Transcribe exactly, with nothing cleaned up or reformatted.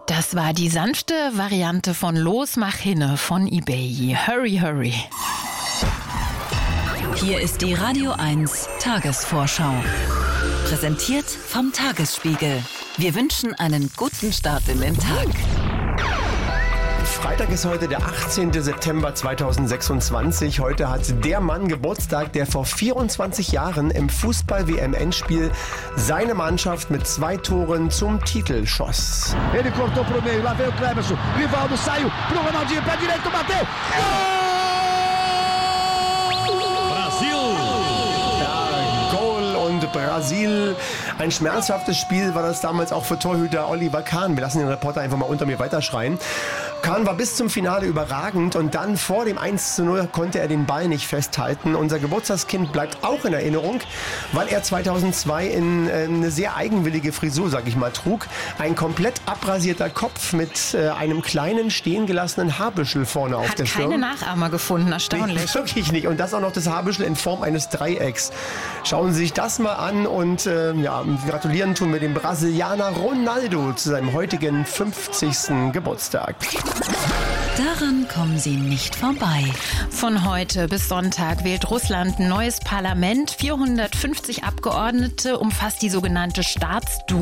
Das war die sanfte Variante von Los mach hinne von eBay. Hurry, hurry. Hier ist die Radio eins Tagesvorschau. Präsentiert vom Tagesspiegel. Wir wünschen einen guten Start in den Tag. Freitag ist heute der achtzehnte September zweitausendsechsundzwanzig. Heute hat der Mann Geburtstag, der vor vierundzwanzig Jahren im Fußball-W M-Endspiel seine Mannschaft mit zwei Toren zum Titel schoss. Ele cortou pro meio, lá veio o Cleberson, Rivaldo saiu pro Ronaldinho, pé direito, bateu! Brasil. Ein schmerzhaftes Spiel war das damals auch für Torhüter Oliver Kahn. Wir lassen den Reporter einfach mal unter mir weiterschreien. Kahn war bis zum Finale überragend und dann vor dem eins zu null konnte er den Ball nicht festhalten. Unser Geburtstagskind bleibt auch in Erinnerung, weil er zweitausendzwei in äh, eine sehr eigenwillige Frisur, sag ich mal, trug. Ein komplett abrasierter Kopf mit äh, einem kleinen stehen gelassenen Haarbüschel vorne auf Hat der Stirn. keine Nachahmer gefunden, erstaunlich. Nee, wirklich nicht. Und das auch noch das Haarbüschel in Form eines Dreiecks. Schauen Sie sich das mal an und äh, ja, gratulieren tun wir dem Brasilianer Ronaldo zu seinem heutigen fünfzigsten Geburtstag. Daran kommen Sie nicht vorbei. Von heute bis Sonntag wählt Russland ein neues Parlament. vierhundertfünfzig Abgeordnete umfasst die sogenannte Staatsduma.